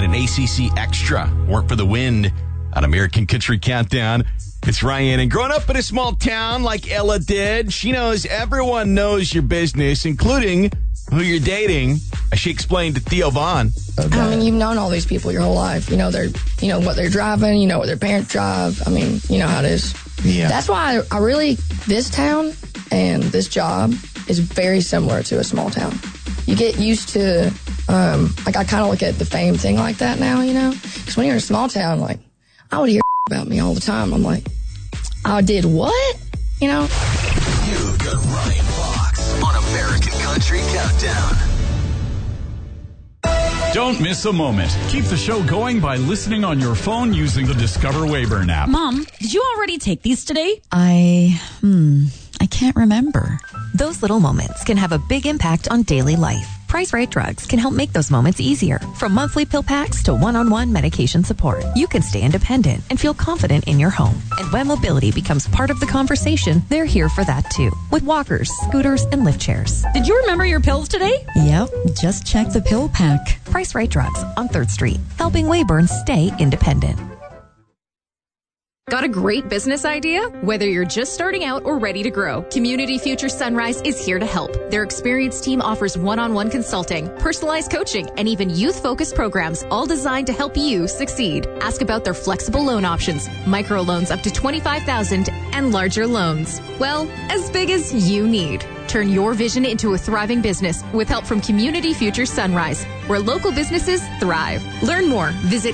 an ACC Extra. Work for the Wind on American Country Countdown. It's Ryan. And growing up in a small town like Ella did, she knows everyone knows your business, including who you're dating. She explained to Theo Vaughn. Okay. I mean, you've known all these people your whole life. You know what they're driving. You know what their parents drive. I mean, you know how it is. Yeah. That's why I really, this town and this job is very similar to a small town. You get used to, I kind of look at the fame thing like that now, you know? Because when you're in a small town, like, I would hear about me all the time. I'm like, I did what? You know? You've got Ryan Fox on American Country Countdown. Don't miss a moment. Keep the show going by listening on your phone using the Discover Wayburn app. Mom, did you already take these today? I can't remember. Those little moments can have a big impact on daily life. Price Right Drugs can help make those moments easier. From monthly pill packs to one-on-one medication support, you can stay independent and feel confident in your home. And when mobility becomes part of the conversation, they're here for that too. With walkers, scooters, and lift chairs. Did you remember your pills today? Yep, just check the pill pack. Price Right Drugs on 3rd Street, helping Wayburn stay independent. Got a great business idea? Whether you're just starting out or ready to grow, Community Future Sunrise is here to help. Their experienced team offers one-on-one consulting, personalized coaching, and even youth-focused programs, all designed to help you succeed. Ask about their flexible loan options, microloans up to $25,000, and larger loans. Well, as big as you need. Turn your vision into a thriving business with help from Community Future Sunrise, where local businesses thrive. Learn more. Visit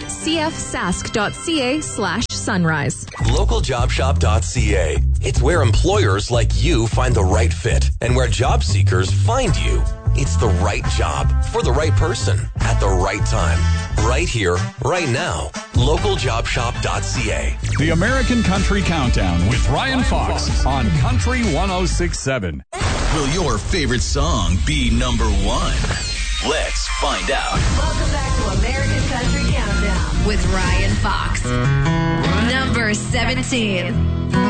cfsask.ca/sunrise. LocalJobShop.ca. It's where employers like you find the right fit and where job seekers find you. It's the right job for the right person at the right time. Right here, right now. LocalJobShop.ca. The American Country Countdown with Ryan Fox on Country 106.7. Will your favorite song be number one? Let's find out. Welcome back to American Country Countdown with Ryan Fox. Number 17.